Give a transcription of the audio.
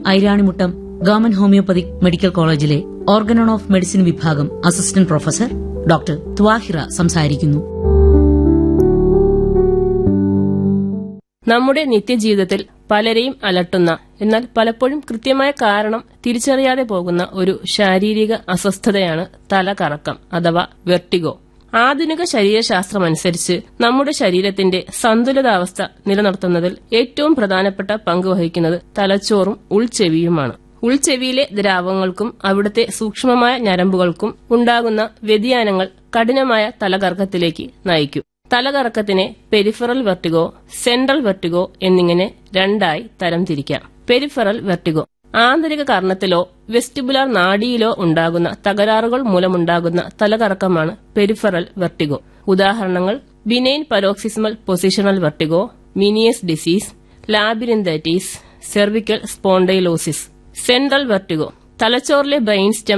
Iranimuttam government homoeopathic medical കോളേജിലെ Organon of medicine വിഭാഗം assistant professor doctor Thahira സംസാരിക്കുന്നു. നമ്മുടെ നിത്യജീവിതത്തിൽ പലരെയും അലട്ടുന്ന, എന്നാൽ പലപ്പോഴും കൃത്യമായ കാരണം തിരിച്ചറിയാതെ പോകുന്ന ഒരു ശാരീരിക അസ്വസ്ഥതയാണ് തലകറക്കം അഥവാ വെർട്ടിഗോ. ആധുനിക ശരീരശാസ്ത്രമനുസരിച്ച് നമ്മുടെ ശരീരത്തിന്റെ സന്തുലിതാവസ്ഥ നിലനിർത്തുന്നതിൽ ഏറ്റവും പ്രധാനപ്പെട്ട പങ്ക് വഹിക്കുന്നത് തലച്ചോറും ഉൾച്ചെവിയുമാണ്. ഉൾച്ചെവിയിലെ ദ്രാവകങ്ങൾക്കും അവിടുത്തെ സൂക്ഷ്മമായ ഞരമ്പുകൾക്കും ഉണ്ടാകുന്ന വ്യതിയാനങ്ങൾ കഠിനമായ തലകറക്കത്തിലേക്ക് നയിക്കും. തലകറക്കത്തിനെ പെരിഫറൽ വെർട്ടിഗോ, സെൻട്രൽ വെർട്ടിഗോ എന്നിങ്ങനെ രണ്ടായി തരംതിരിക്കാം. പെരിഫറൽ വെർട്ടിഗോ ആന്തരിക കർണത്തിലോ വെസ്റ്റിബുലാർ നാഡിയിലോ ഉണ്ടാകുന്ന തകരാറുകൾ മൂലമുണ്ടാകുന്ന തലകറക്കമാണ് പെരിഫറൽ വെർട്ടിഗോ. ഉദാഹരണങ്ങൾ: benign paroxysmal positional vertigo, Ménière's disease, ലാബിരിന്തൈറ്റിസ്, cervical spondylosis. Central vertigo തലച്ചോറിലെ ബ്രെയിൻ സ്റ്റെം